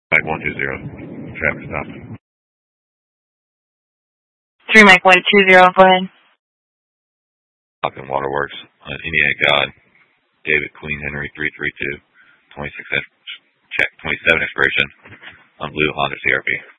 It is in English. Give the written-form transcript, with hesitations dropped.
Mike 120, traffic stop. 3 Mike 120, go ahead. Falcon Waterworks on Indiana God, David Queen Henry 332, 27 expiration on blue Honda CRV.